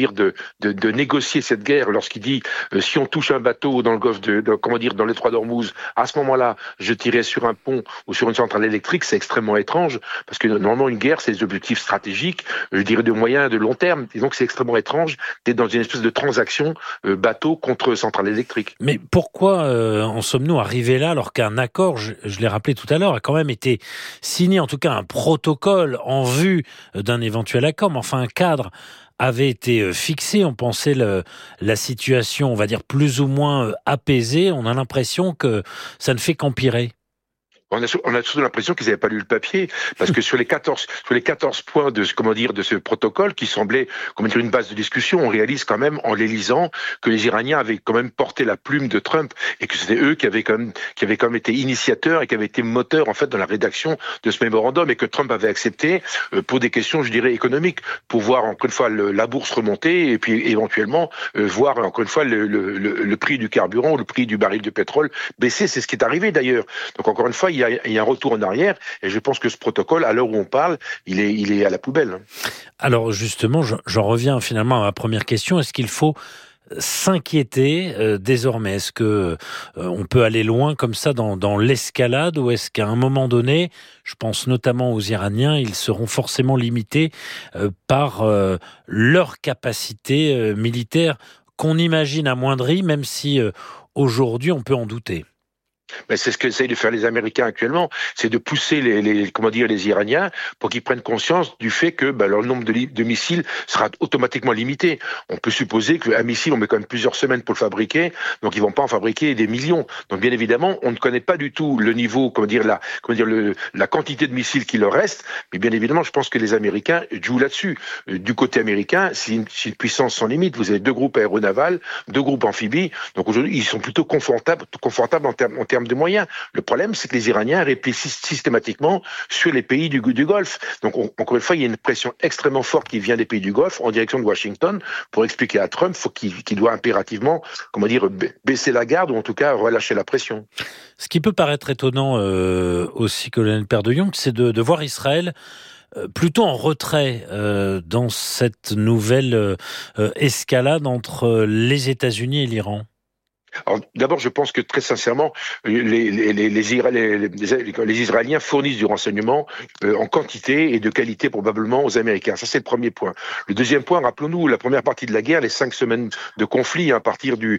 de négocier cette guerre, lorsqu'il dit si on touche un bateau dans le golfe dans l'étroit d'Ormuz, à ce moment-là, je tirais sur un pont ou sur une centrale électrique, c'est extrêmement étrange, parce que normalement une guerre, c'est des objectifs stratégiques, je dirais de moyen et de long terme, et donc c'est extrêmement étrange d'être dans une espèce de transaction bateau contre centrale électrique. Mais pourquoi en sommes-nous arrivés là, alors qu'un accord, je l'ai rappelé tout à l'heure, a quand même été signé, en tout cas un protocole en vue d'un éventuel accord, mais enfin un cadre avait été fixé, on pensait la situation, on va dire, plus ou moins apaisée. On a l'impression que ça ne fait qu'empirer. On a surtout l'impression qu'ils n'avaient pas lu le papier, parce que sur les 14 points de ce protocole qui semblait une base de discussion, on réalise quand même en les lisant que les Iraniens avaient quand même porté la plume de Trump et que c'était eux qui avaient quand même été initiateurs et qui avaient été moteurs en fait dans la rédaction de ce mémorandum, et que Trump avait accepté pour des questions, je dirais, économiques, pour voir encore une fois la bourse remonter et puis éventuellement voir encore une fois le prix du carburant ou le prix du baril de pétrole baisser. C'est ce qui est arrivé d'ailleurs. Donc encore une fois, il y a un retour en arrière, et je pense que ce protocole, à l'heure où on parle, il est à la poubelle. Alors justement, j'en reviens finalement à ma première question. Est-ce qu'il faut s'inquiéter désormais? Est-ce que on peut aller loin comme ça dans l'escalade, ou est-ce qu'à un moment donné, je pense notamment aux Iraniens, ils seront forcément limités par leur capacité militaire qu'on imagine amoindrie, même si aujourd'hui on peut en douter? Mais c'est ce qu'essayent de faire les Américains actuellement, c'est de pousser les Iraniens pour qu'ils prennent conscience du fait que leur nombre de missiles sera automatiquement limité. On peut supposer qu'un missile, on met quand même plusieurs semaines pour le fabriquer, donc ils vont pas en fabriquer des millions. Donc bien évidemment, on ne connaît pas du tout le niveau, la quantité de missiles qui leur reste, mais bien évidemment, je pense que les Américains jouent là-dessus. Du côté américain, c'est une puissance sans limite. Vous avez 2 groupes aéronavals, 2 groupes amphibies, donc aujourd'hui, ils sont plutôt confortables en termes termes de moyens. Le problème, c'est que les Iraniens réfléchissent systématiquement sur les pays du Golfe. Donc, encore une fois, il y a une pression extrêmement forte qui vient des pays du Golfe en direction de Washington pour expliquer à Trump qu'il doit impérativement, baisser la garde ou en tout cas relâcher la pression. Ce qui peut paraître étonnant aussi, colonel Perdeyong, c'est de voir Israël plutôt en retrait dans cette nouvelle escalade entre les États-Unis et l'Iran. Alors, d'abord, je pense que très sincèrement, les Israéliens fournissent du renseignement en quantité et de qualité probablement aux Américains. Ça, c'est le premier point. Le deuxième point, rappelons-nous, la première partie de la guerre, les 5 semaines de conflit, à partir de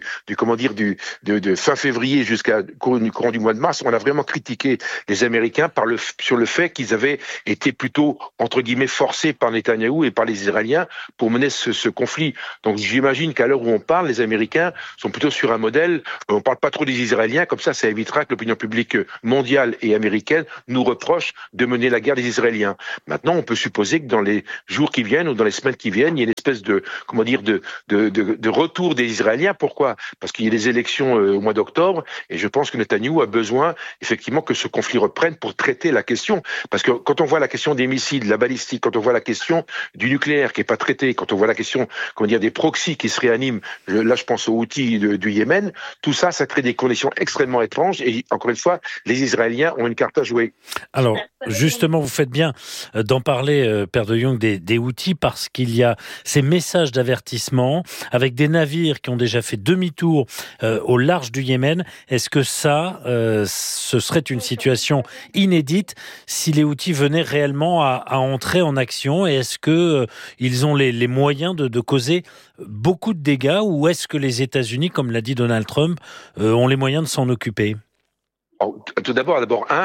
fin février jusqu'à courant du mois de mars, on a vraiment critiqué les Américains sur le fait qu'ils avaient été plutôt, entre guillemets, forcés par Netanyahou et par les Israéliens pour mener ce conflit. Donc, j'imagine qu'à l'heure où on parle, les Américains sont plutôt sur un modèle. On ne parle pas trop des Israéliens, comme ça évitera que l'opinion publique mondiale et américaine nous reproche de mener la guerre des Israéliens. Maintenant, on peut supposer que dans les jours qui viennent ou dans les semaines qui viennent, il y a une espèce de retour des Israéliens. Pourquoi ? Parce qu'il y a des élections au mois d'octobre et je pense que Netanyahou a besoin effectivement que ce conflit reprenne pour traiter la question. Parce que quand on voit la question des missiles, de la balistique, quand on voit la question du nucléaire qui n'est pas traitée, quand on voit la question des proxys qui se réaniment, là je pense aux Houthis du Yémen, tout ça crée des conditions extrêmement étranges et encore une fois, les Israéliens ont une carte à jouer. Alors, justement, vous faites bien d'en parler, Perdeyong, des Houthis, parce qu'il y a ces messages d'avertissement avec des navires qui ont déjà fait demi-tour au large du Yémen. Est-ce que ce serait une situation inédite si les Houthis venaient réellement à entrer en action? Et est-ce que ils ont les moyens de causer beaucoup de dégâts, ou est-ce que les États-Unis, comme l'a dit Donald Trump, ont les moyens de s'en occuper? Tout d'abord,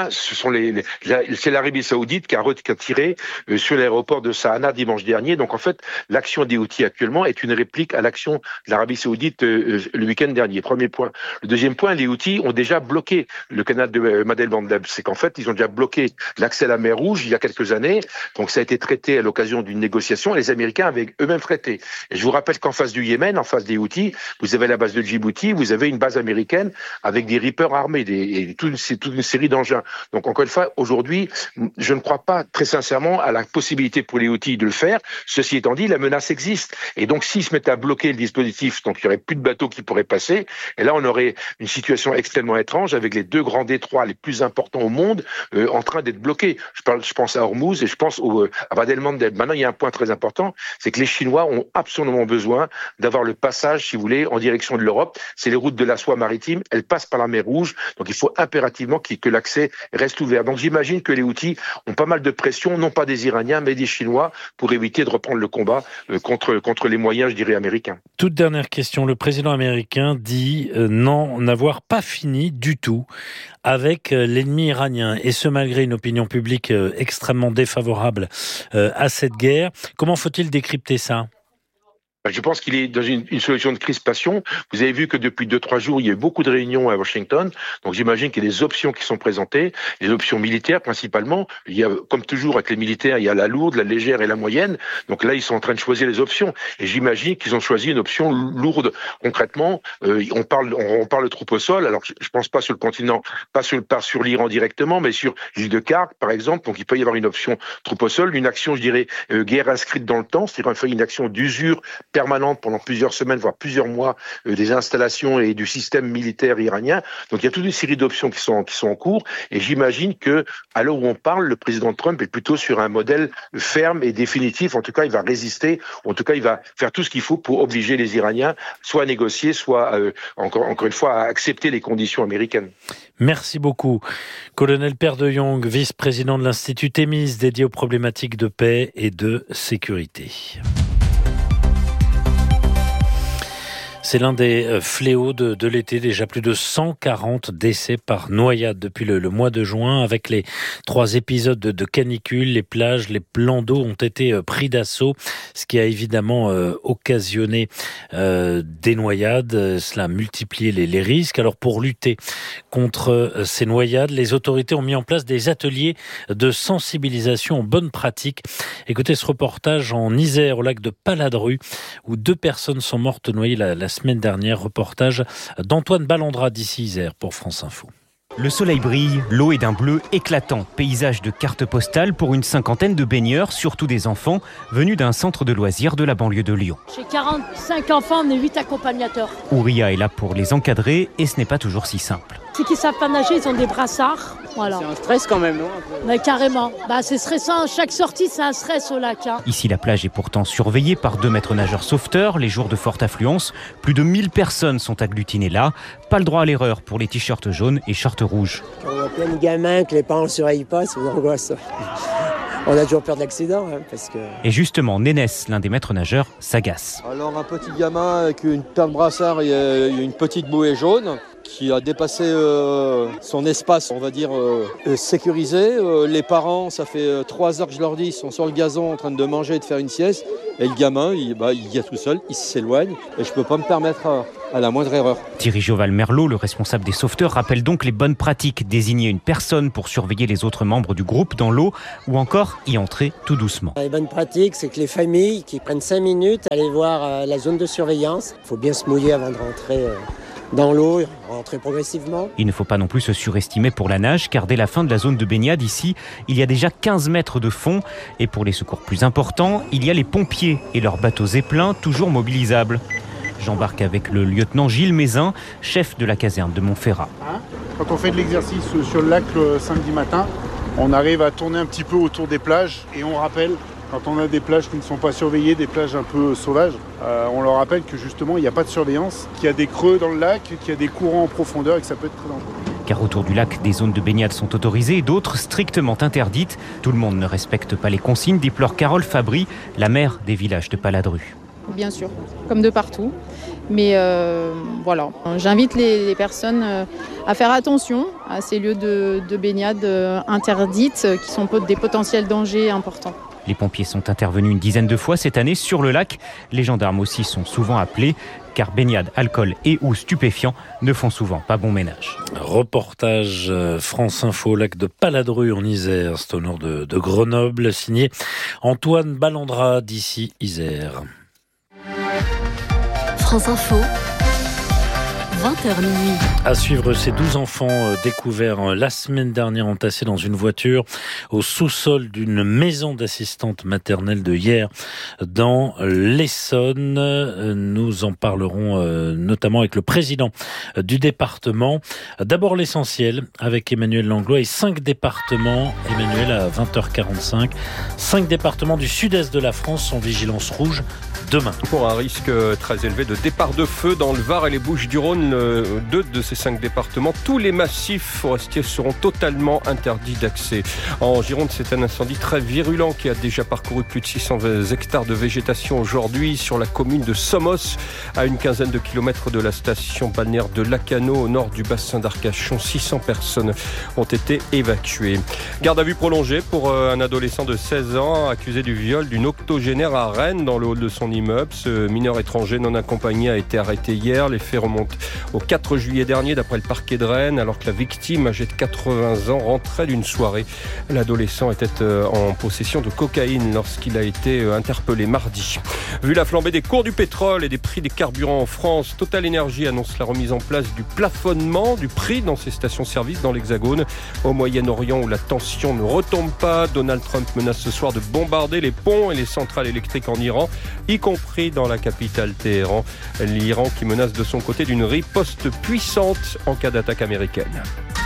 c'est l'Arabie Saoudite qui a tiré sur l'aéroport de Sana'a dimanche dernier. Donc en fait, l'action des Houthis actuellement est une réplique à l'action de l'Arabie Saoudite le week-end dernier. Premier point. Le deuxième point, les Houthis ont déjà bloqué le canal de Bab el-Mandeb. C'est qu'en fait, ils ont déjà bloqué l'accès à la mer Rouge il y a quelques années. Donc ça a été traité à l'occasion d'une négociation. Les Américains avaient eux-mêmes traité. Et je vous rappelle qu'en face du Yémen, en face des Houthis, vous avez la base de Djibouti, vous avez une base américaine avec des Reapers armés, c'est toute une série d'engins. Donc encore une fois, aujourd'hui, je ne crois pas très sincèrement à la possibilité pour les Houthis de le faire. Ceci étant dit, la menace existe. Et donc s'ils se mettaient à bloquer le dispositif, donc il n'y aurait plus de bateaux qui pourraient passer. Et là, on aurait une situation extrêmement étrange avec les 2 grands détroits les plus importants au monde en train d'être bloqués. Je pense à Hormuz et je pense à Bab el-Mandeb. Maintenant, il y a un point très important, c'est que les Chinois ont absolument besoin d'avoir le passage, si vous voulez, en direction de l'Europe. C'est les routes de la soie maritime, elles passent par la mer Rouge. Donc il faut impérativement que l'accès reste ouvert. Donc j'imagine que les Houthis ont pas mal de pression, non pas des Iraniens, mais des Chinois, pour éviter de reprendre le combat contre les moyens, je dirais, américains. Toute dernière question. Le président américain dit n'avoir pas fini du tout avec l'ennemi iranien, et ce malgré une opinion publique extrêmement défavorable à cette guerre. Comment faut-il décrypter ça ? Je pense qu'il est dans une solution de crispation. Vous avez vu que depuis 2-3 jours, il y a eu beaucoup de réunions à Washington. Donc j'imagine qu'il y a des options qui sont présentées, des options militaires principalement. Il y a, comme toujours avec les militaires, il y a la lourde, la légère et la moyenne. Donc là, ils sont en train de choisir les options. Et j'imagine qu'ils ont choisi une option lourde. Concrètement, on parle de troupes au sol. Alors je pense pas sur le continent, pas sur l'Iran directement, mais sur l'île de Kark, par exemple. Donc il peut y avoir une option troupes au sol, une action, je dirais, guerre inscrite dans le temps, c'est-à-dire une action d'usure permanente pendant plusieurs semaines, voire plusieurs mois, des installations et du système militaire iranien. Donc il y a toute une série d'options qui sont en cours. Et j'imagine que, à l'heure où on parle, le président Trump est plutôt sur un modèle ferme et définitif. En tout cas, il va résister. En tout cas, il va faire tout ce qu'il faut pour obliger les Iraniens soit à négocier, soit encore une fois à accepter les conditions américaines. Merci beaucoup. Colonel Perdeyong, vice-président de l'Institut Thémis dédié aux problématiques de paix et de sécurité. C'est l'un des fléaux de l'été, déjà plus de 140 décès par noyade depuis le mois de juin, avec les 3 épisodes de canicule. Les plages, les plans d'eau ont été pris d'assaut, ce qui a évidemment occasionné des noyades. Cela a multiplié les risques. Alors pour lutter contre ces noyades, les autorités ont mis en place des ateliers de sensibilisation aux bonnes pratiques. Écoutez ce reportage en Isère, au lac de Paladru, où 2 personnes sont mortes noyées la semaine dernière. Reportage d'Antoine Ballandra d'ici Isère pour France Info. Le soleil brille, l'eau est d'un bleu éclatant. Paysage de carte postale pour une cinquantaine de baigneurs, surtout des enfants, venus d'un centre de loisirs de la banlieue de Lyon. J'ai 45 enfants, on est 8 accompagnateurs. Ouria est là pour les encadrer et ce n'est pas toujours si simple. Ceux qui ne savent pas nager, ils ont des brassards. Voilà. C'est un stress quand même, non? Mais carrément. C'est stressant. Chaque sortie, c'est un stress au lac. Ici, la plage est pourtant surveillée par 2 maîtres nageurs sauveteurs. Les jours de forte affluence, plus de 1000 personnes sont agglutinées là. Pas le droit à l'erreur pour les t-shirts jaunes et shorts rouges. Quand on a plein de gamins que les parents ne surveillent pas, c'est une angoisse. On a toujours peur de l'accident. Parce que... Et justement, Nénès, l'un des maîtres nageurs, s'agace. Alors un petit gamin avec une paire de brassards et une petite bouée jaune qui a dépassé son espace, on va dire, sécurisé. Les parents, ça fait 3 heures que je leur dis, ils sont sur le gazon en train de manger et de faire une sieste. Et le gamin, il y a tout seul, il s'éloigne. Et je ne peux pas me permettre à la moindre erreur. Thierry Joval-Merlot, le responsable des sauveteurs, rappelle donc les bonnes pratiques. Désigner une personne pour surveiller les autres membres du groupe dans l'eau ou encore y entrer tout doucement. Les bonnes pratiques, c'est que les familles qui prennent 5 minutes à aller voir la zone de surveillance. Il faut bien se mouiller avant de rentrer dans l'eau, rentrer progressivement. Il ne faut pas non plus se surestimer pour la nage, car dès la fin de la zone de baignade, ici, il y a déjà 15 mètres de fond. Et pour les secours plus importants, il y a les pompiers et leurs bateaux Zeppelin, toujours mobilisables. J'embarque avec le lieutenant Gilles Mézin, chef de la caserne de Montferrat. Quand on fait de l'exercice sur le lac le samedi matin, on arrive à tourner un petit peu autour des plages et on rappelle, quand on a des plages qui ne sont pas surveillées, des plages un peu sauvages, on leur rappelle que justement il n'y a pas de surveillance, qu'il y a des creux dans le lac, qu'il y a des courants en profondeur et que ça peut être très dangereux. Car autour du lac, des zones de baignade sont autorisées et d'autres strictement interdites. Tout le monde ne respecte pas les consignes, déplore Carole Fabry, la maire des villages de Paladru. Bien sûr, comme de partout. Mais voilà, j'invite les personnes à faire attention à ces lieux de baignade interdites qui sont des potentiels dangers importants. Les pompiers sont intervenus une dizaine de fois cette année sur le lac. Les gendarmes aussi sont souvent appelés, car baignade, alcool et ou stupéfiants ne font souvent pas bon ménage. Reportage France Info, lac de Paladru en Isère, c'est au nord de Grenoble, signé Antoine Ballandra d'ici Isère. France Info, 20h minuit. À suivre, ces 12 enfants découverts la semaine dernière entassés dans une voiture au sous-sol d'une maison d'assistante maternelle de Hyères dans l'Essonne. Nous en parlerons notamment avec le président du département. D'abord l'essentiel avec Emmanuel Langlois et 5 départements. Emmanuel à 20h45. 5 départements du sud-est de la France en vigilance rouge demain. Pour un risque très élevé de départ de feu dans le Var et les Bouches-du-Rhône, 2 de ces 5 départements, tous les massifs forestiers seront totalement interdits d'accès. En Gironde, c'est un incendie très virulent qui a déjà parcouru plus de 600 hectares de végétation aujourd'hui sur la commune de Somos, à une quinzaine de kilomètres de la station balnéaire de Lacano, au nord du bassin d'Arcachon. 600 personnes ont été évacuées. Garde à vue prolongée pour un adolescent de 16 ans accusé du viol d'une octogénaire à Rennes dans le hall de son immeuble. Ce mineur étranger non accompagné a été arrêté hier. Les faits remontent au 4 juillet dernier d'après le parquet de Rennes, alors que la victime, âgée de 80 ans, rentrait d'une soirée. L'adolescent était en possession de cocaïne lorsqu'il a été interpellé mardi. Vu la flambée des cours du pétrole et des prix des carburants en France, Total Energy annonce la remise en place du plafonnement du prix dans ses stations-service dans l'Hexagone. Au Moyen-Orient où la tension ne retombe pas, Donald Trump menace ce soir de bombarder les ponts et les centrales électriques en Iran, y compris dans la capitale Téhéran. L'Iran qui menace de son côté d'une riposte puissante en cas d'attaque américaine.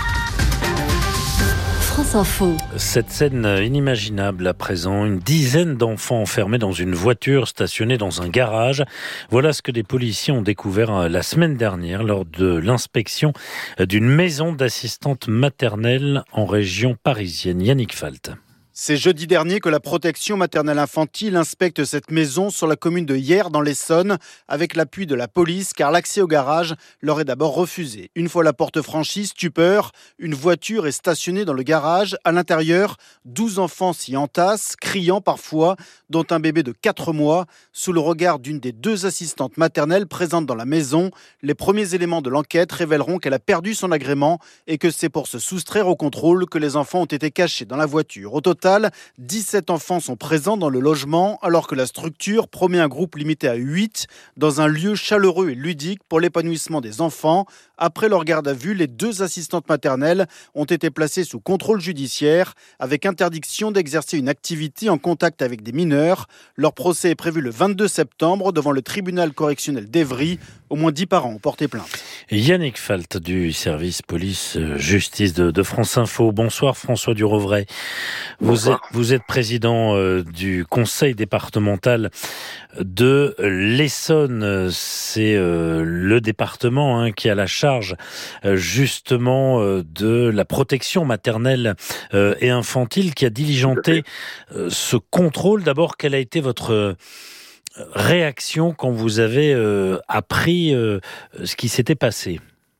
France Info. Cette scène inimaginable à présent, une dizaine d'enfants enfermés dans une voiture stationnée dans un garage. Voilà ce que des policiers ont découvert la semaine dernière lors de l'inspection d'une maison d'assistante maternelle en région parisienne. Yannick Falt. C'est jeudi dernier que la protection maternelle infantile inspecte cette maison sur la commune de Hyères dans l'Essonne avec l'appui de la police car l'accès au garage leur est d'abord refusé. Une fois la porte franchie, stupeur, une voiture est stationnée dans le garage. À l'intérieur, 12 enfants s'y entassent, criant parfois, dont un bébé de 4 mois. Sous le regard d'une des 2 assistantes maternelles présentes dans la maison, les premiers éléments de l'enquête révéleront qu'elle a perdu son agrément et que c'est pour se soustraire au contrôle que les enfants ont été cachés dans la voiture. Au total, total, 17 enfants sont présents dans le logement, alors que la structure promet un groupe limité à 8 dans un lieu chaleureux et ludique pour l'épanouissement des enfants. Après leur garde à vue, les 2 assistantes maternelles ont été placées sous contrôle judiciaire avec interdiction d'exercer une activité en contact avec des mineurs. Leur procès est prévu le 22 septembre devant le tribunal correctionnel d'Évry. Au moins 10 parents ont porté plainte. Yannick Falt du service police-justice de France Info. Bonsoir François Durovray. Vous êtes président du conseil départemental de l'Essonne. C'est le département qui a la charge justement de la protection maternelle et infantile, qui a diligenté ce contrôle. D'abord, quelle a été votre réaction quand vous avez appris ce qui s'était passé?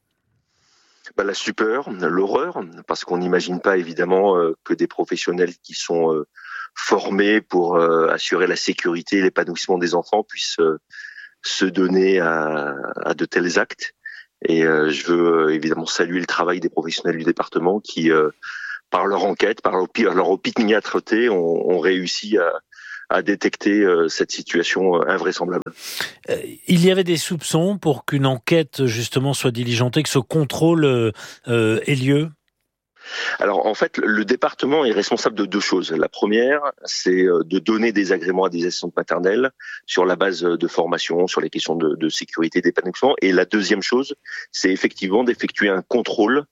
La stupeur, l'horreur, parce qu'on n'imagine pas évidemment que des professionnels qui sont formés pour assurer la sécurité et l'épanouissement des enfants puissent se donner à de tels actes. Et je veux évidemment saluer le travail des professionnels du département qui, par leur enquête, par leur opiniâtreté, ont réussi à détecter cette situation invraisemblable. Il y avait des soupçons pour qu'une enquête justement soit diligentée, que ce contrôle ait lieu? Alors en fait, le département est responsable de 2 choses. La première, c'est de donner des agréments à des assistantes maternelles sur la base de formation, sur les questions de sécurité, d'épanouissement. Et la deuxième chose, c'est effectivement d'effectuer un contrôle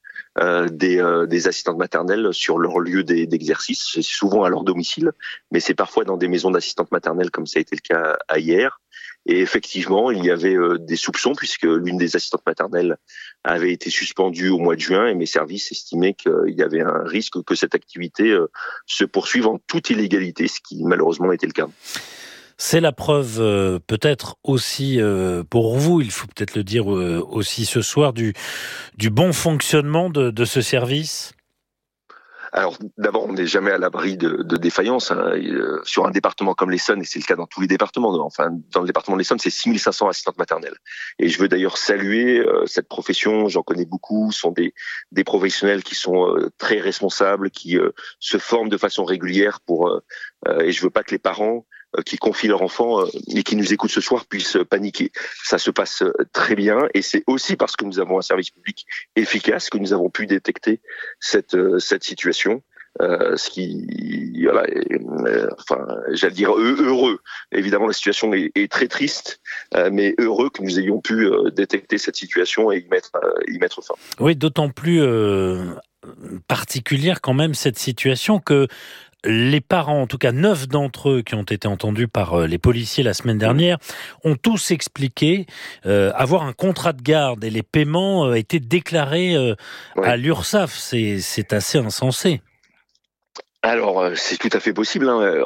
des assistantes maternelles sur leur lieu d'exercice. C'est souvent à leur domicile, mais c'est parfois dans des maisons d'assistantes maternelles, comme ça a été le cas hier. Et effectivement, il y avait des soupçons, puisque l'une des assistantes maternelles avait été suspendue au mois de juin, et mes services estimaient qu'il y avait un risque que cette activité se poursuive en toute illégalité, ce qui malheureusement était le cas. C'est la preuve peut-être aussi pour vous, il faut peut-être le dire aussi ce soir, du bon fonctionnement de ce service? Alors d'abord, on n'est jamais à l'abri de défaillances. Sur un département comme l'Essonne, et c'est le cas dans tous les départements, dans le département de l'Essonne, c'est 6500 assistantes maternelles. Et je veux d'ailleurs saluer cette profession, j'en connais beaucoup, sont des professionnels qui sont très responsables, qui se forment de façon régulière et je veux pas que les parents qui confient leur enfant et qui nous écoutent ce soir puissent paniquer. Ça se passe très bien, et c'est aussi parce que nous avons un service public efficace que nous avons pu détecter cette situation. Ce qui, voilà, j'allais dire heureux. Évidemment, la situation est très triste, mais heureux que nous ayons pu détecter cette situation et y mettre fin. Oui, d'autant plus particulière quand même cette situation que les parents, en tout cas 9 d'entre eux qui ont été entendus par les policiers la semaine dernière, ont tous expliqué avoir un contrat de garde, et les paiements étaient déclarés à l'URSSAF. C'est assez insensé. Alors, c'est tout à fait possible.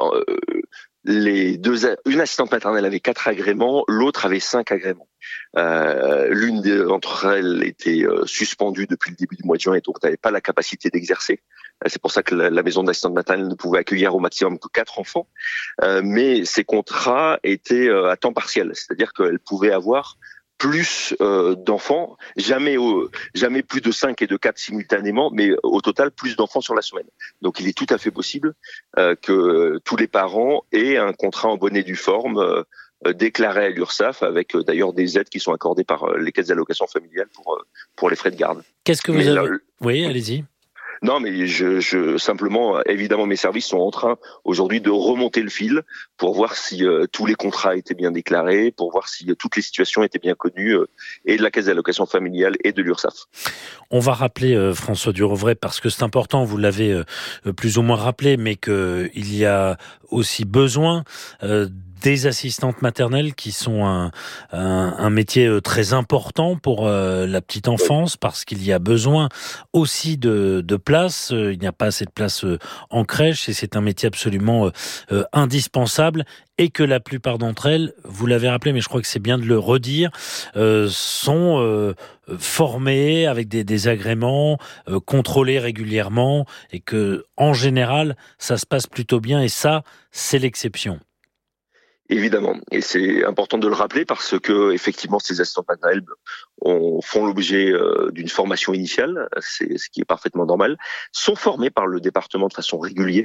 Une assistante maternelle avait 4 agréments, l'autre avait 5 agréments. L'une d'entre elles était suspendue depuis le début du mois de juin, et donc n'avait pas la capacité d'exercer. C'est pour ça que la maison d'assistante maternelle ne pouvait accueillir au maximum que 4 enfants. Mais ces contrats étaient à temps partiel, c'est-à-dire qu'elle pouvait avoir plus d'enfants, jamais plus de 5 et de 4 simultanément, mais au total plus d'enfants sur la semaine. Donc il est tout à fait possible que tous les parents aient un contrat en bonne et due forme déclaré à l'URSSAF, avec d'ailleurs des aides qui sont accordées par les caisses d'allocation familiale pour les frais de garde. Qu'est-ce que vous avez... Oui, allez-y. Non, mais simplement, évidemment, mes services sont en train aujourd'hui de remonter le fil pour voir si tous les contrats étaient bien déclarés, pour voir si toutes les situations étaient bien connues, et de la caisse d'allocation familiale et de l'URSSAF. On va rappeler François Durovray, parce que c'est important, vous l'avez plus ou moins rappelé, mais qu'il y a aussi besoin des assistantes maternelles, qui sont un métier très important pour la petite enfance, parce qu'il y a besoin aussi de place. Il n'y a pas assez de place en crèche, et c'est un métier absolument indispensable, et que la plupart d'entre elles, vous l'avez rappelé, mais je crois que c'est bien de le redire, sont formées avec des agréments, contrôlés régulièrement, et que en général, ça se passe plutôt bien, et ça, c'est l'exception. Évidemment, et c'est important de le rappeler, parce que effectivement ces assistantes maternelles font l'objet d'une formation initiale, c'est ce qui est parfaitement normal, sont formées par le département de façon régulière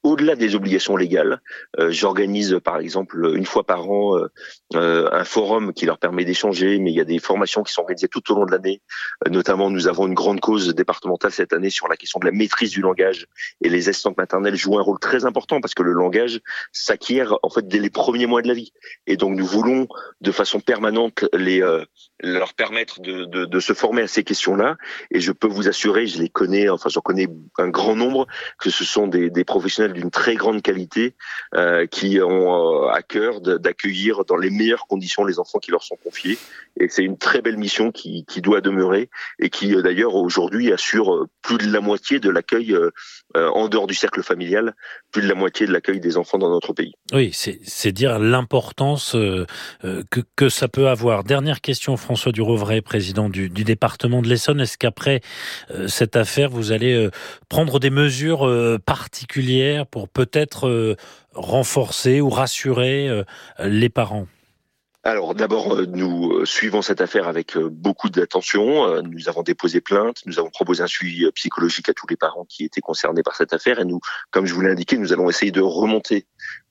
au-delà des obligations légales. J'organise par exemple une fois par an un forum qui leur permet d'échanger, mais il y a des formations qui sont organisées tout au long de l'année. Notamment, nous avons une grande cause départementale cette année sur la question de la maîtrise du langage, et les assistantes maternelles jouent un rôle très important parce que le langage s'acquiert en fait dès les premiers mois de la vie. Et donc nous voulons de façon permanente leur permettre de se former à ces questions-là. Et je peux vous assurer, je les connais, enfin j'en connais un grand nombre, que ce sont des professionnels d'une très grande qualité qui ont à cœur d'accueillir dans les meilleures conditions les enfants qui leur sont confiés. Et c'est une très belle mission qui doit demeurer et qui d'ailleurs aujourd'hui assure plus de la moitié de l'accueil en dehors du cercle familial, plus de la moitié de l'accueil des enfants dans notre pays. Oui, c'est dire l'importance que ça peut avoir. Dernière question, François Durovray, président du département de l'Essonne. Est-ce qu'après cette affaire, vous allez prendre des mesures particulières pour peut-être renforcer ou rassurer les parents ? Alors d'abord, nous suivons cette affaire avec beaucoup d'attention. Nous avons déposé plainte, nous avons proposé un suivi psychologique à tous les parents qui étaient concernés par cette affaire. Et nous, comme je vous l'ai indiqué, nous allons essayer de remonter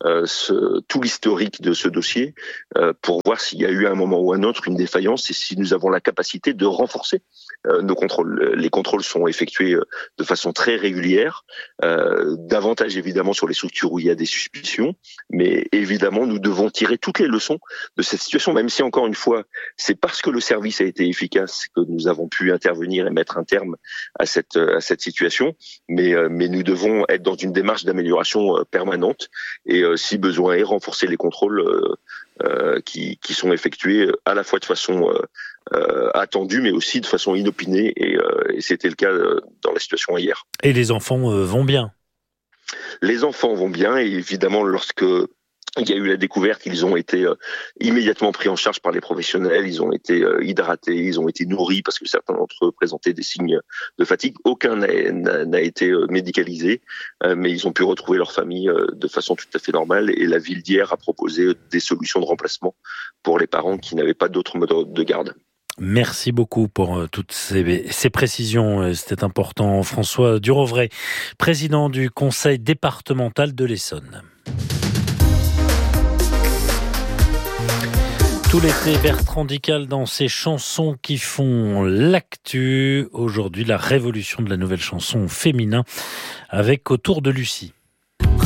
tout l'historique de ce dossier pour voir s'il y a eu à un moment ou à un autre une défaillance et si nous avons la capacité de renforcer nos contrôles. Les contrôles sont effectués de façon très régulière, davantage évidemment sur les structures où il y a des suspicions, mais évidemment nous devons tirer toutes les leçons de cette situation, même si encore une fois, c'est parce que le service a été efficace que nous avons pu intervenir et mettre un terme à cette situation, mais nous devons être dans une démarche d'amélioration permanente et si besoin est renforcer les contrôles qui sont effectués à la fois de façon attendue mais aussi de façon inopinée et c'était le cas dans la situation hier. Et les enfants vont bien? Les enfants vont bien et évidemment lorsque il y a eu la découverte, ils ont été immédiatement pris en charge par les professionnels, ils ont été hydratés, ils ont été nourris parce que certains d'entre eux présentaient des signes de fatigue. Aucun n'a été médicalisé, mais ils ont pu retrouver leur famille de façon tout à fait normale et la ville d'Hyères a proposé des solutions de remplacement pour les parents qui n'avaient pas d'autre mode de garde. Merci beaucoup pour toutes ces précisions, c'était important. François Durovray, président du conseil départemental de l'Essonne. Tout l'été, Bertrand Dical dans ses chansons qui font l'actu. Aujourd'hui, la révolution de la nouvelle chanson féminin avec Autour de Lucie.